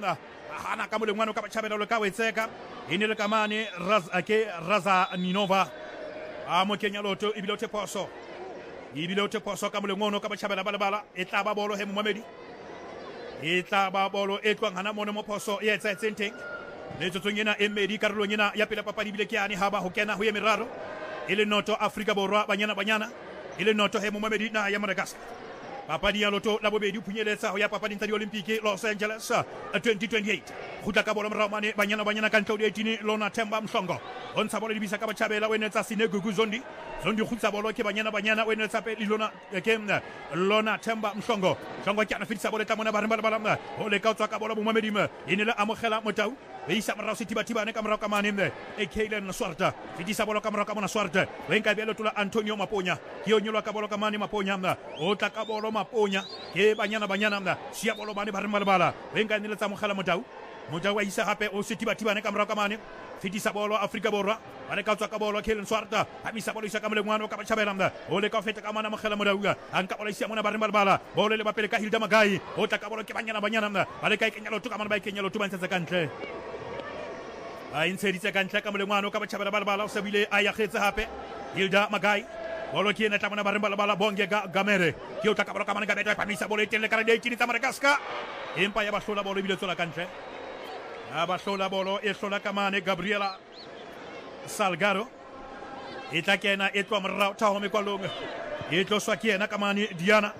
mna hana ka molengwana ka batjhabela lo ka wetseka ene le kamane Raza Ninova a mo kenya loto ibile o teposo ka molengwana ka batjhabela balebala e tla ba bolo he Momamedi e tla ba bolo e tlwang hana mone mo phoso e etsa tsenteng le tsotsong ena e mmedi karolong ena ya pela papadi bile ke ane ha ba ho kena ho ye meraro ile noto Afrika Borwa banyana ile noto he Momamedi na ya Madagascar papadi ya loto la bobedi o phunyeletsa ho ya papading tsa di-Olympic Los Angeles 2028 khutla ka bolo moramane banyana ka ntlha 18 Lona Themba Mhlongo o ntsha bolo lebisa ka batjhabela o enetsa Sinegugu Zondi khutsa bolo ke banyana o enetsa pe Lona Themba Mhlongo ke ana fitisa bolo tla mona ba re balabala o le ka tswa ka bolo Momamedi e ne le amogela Motau e isa morao setibatibane ka morao ka mane e Kailen Swarta fitisa bolo ka morao ka mona Swarta o enka belo tula Antonio Maponya ke o nyolwa ka bolo ka mane Maponya o tla ka bolo Maponya ke banyana sia bolo bane ba re malabala o enka ne le tsa mogela Motau wa isa hape o setibatibane ka morao ka mane fitisa bolo Afrika Borwa ba le ka tswa ka bolo Kailen Swarta ha misa bolo isa ka molengwana ka batjhabela o le ka feta ka mana mogela Motau anka bolo isa mona ba re malabala bolo le ba pele ka Hilda Magai o tla ka bolo ke banyana ba le ka ikenya loto ka mana ba ikenya loto ba ntse ka ntle a inseditse ka ntle ka molengwana ka batjhabela balabala o sebile a ya kgetsa hape Hilda Magai bolo ke ena tla mona ba re balabala Bongeka Gamere ke o tla ka bolo ka mana ka beta pamisa bolo e telle ka re tsa Madagascar empa ya ba hlola bolo bile tsola ka ntle ya ba hlola bolo e hlola ka mane Gabriela Salgado e tla kena e tloa morao thaho mekwalong e tloswa ke ena ka mane Diana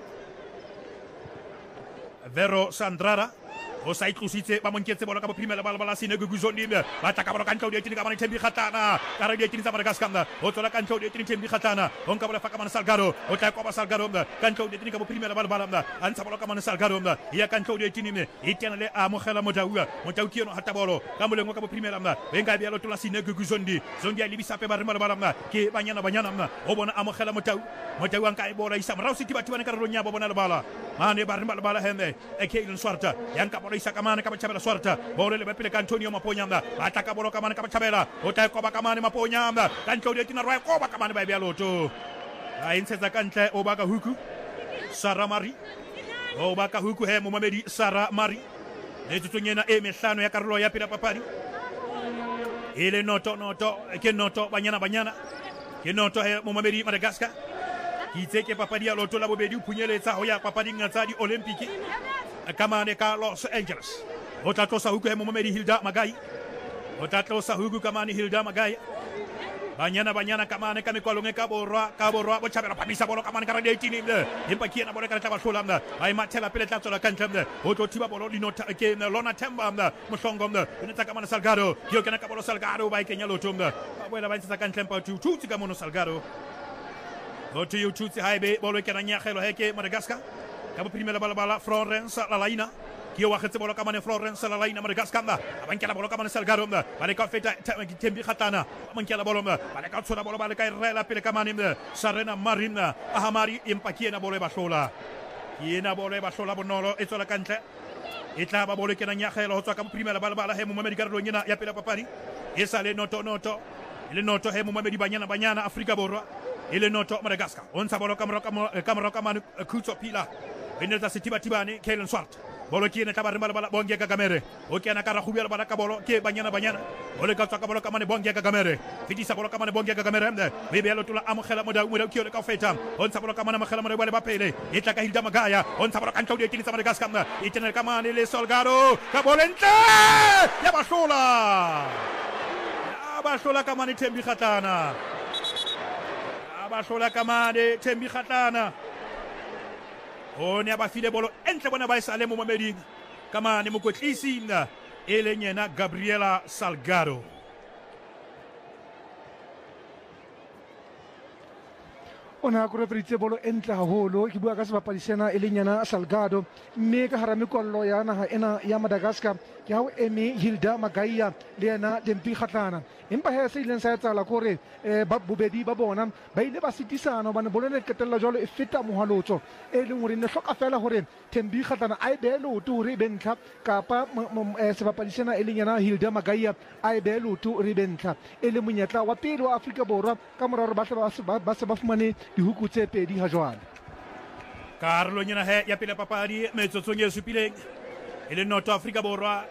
Vero Sandrada o sa itlositse ba monketse bolo ka boprimela balabala Sinegugu Zondi ba tla ka bolo ka ntlha 18 ka mane Thembi Kgatana ka re 18 tsa Madagascar o tlola ka ntlha 18 Thembi Kgatana o nka bolo fa ka mane Salgado o tla kwa ba Salgado ka ntlha 18 ka boprimela balabala a ntsha bolo ka mane Salgado ya ka ntlha 18 e tena le a mogela Motau ke yona hata bolo ka molengo ka boprimela e nka bia lo tlola Sinegugu Zondi a libisa pe ba re balabala ke banyana o bona a mogela Motau an ka e bola isa morao setibatibane ka re lonya bo bona le bala mane ba re balabala heme e Kailen Swarta yanka bolo isa ka mane ka batjhabela Swarta bolo le bapile ka Antonio Maponya ba tla ka bolo ka mane ka batjhabela o tla kwa ba ka mane Maponya ka ntlo de tina rwa ko ba ka mane ba bia loto a insetsa ka ntle o ba ka huku Sara Mari o ba ka huku he Momamedi Sara Mari le tutsonyena e mehlano ya karolo ya pela papadi ile noto ke noto banyana ke noto he Momamedi Madagascar kitse ke papadi ya loto la bobedi o phunyeletsa ho ya papading tsa di-Olympic kamane ka Los Angeles o tla tlosa huku he Momamedi Hilda Magai o tla tlosa huku kamane Hilda Magai banyana kamane ka mekwalong ka borwa bo tjhabela phamisa bolo kamane ka radio 18 empa ke ena bolo ka tla ba hlola ai mathela pele tla tswela ka ntle o tlo thiba bolo dinota ke Lona Themba Mhlongo ne tsa kamane Salgado ke o kena ka bolo Salgado ba ikenya loto ba boela ba ntsa ka ntle empa tutsi ka mono Salgado o tutsi haibe bolo ke na nyagelo heke Madagascar ka boprimela balabala Florence Lalaina ke wa khetse bolo ka mane Florence Lalaina Madagascar ba nkela bolo ka mane Salgado ba le ka feta Thembi Kgatana ba nkela bolo ba le ka tshola bolo ba le ka irela pele ka mane Sarena Marina Ahamari empakiena bolo ba hlola bonolo e tsola ka ntle e tla ba bolo ke na nyagelo ho tswa ka boprimela balabala he Momamedi ka rolong ena ya pela papadi e sale noto ile noto he Momamedi banyana Afrika Borwa ile noto Madagascar on sa bolo ka mane Khutso Pila beneta setibatibane Kailen Swarta bolo ke ena tabare bala Bongeka Gamere o ke ana ka rakhubela bala ka bolo ke banyana o le ka tswa ka bolo ka mane Bongeka Gamere fitisa bolo ka mane Bongeka Gamere be belo tula amogela Motau ke o le ka feta on sa bolo ka mane mogela Motau ba pele e tla ka Hilda Magaya on sa bolo ka ntlo di tsa Madagascar e tena ka mane le Salgado ka bolente ya ba hlola ka mane Thembi Kgatana ba hlola ka mane Thembi Kgatana o ne ba file bolo entle bona ba isale Momamedi ka mane mokwetlisi e leng yena Gabriela Salgado ona go reperitse bolo entle haholo ke bua ka sebapadisena e leng yena Salgado mme ka hara mekwallo ya naha ena ya Madagascar ke ha o eme Hilda Magai le yena Thembi Kgatana empa he se ileng sa etsala kore ba bobedi ba bona ba ile ba sitisana ba ne bolo le ketella jwalo e feta mohalotso e leng hore ne hloka fela hore Thembi Kgatana a be loto hore bentlha kapa sebapadisena e leng yena Hilda Magai a be loto hore bentlha e le monyetla wa pele wa Afrika Borwa ka moraro ba se ba fumane dihuku tse pedi ha jwale karolo nyana he ya pele papadi metsotsong e supileng e le noto Afrika Borwa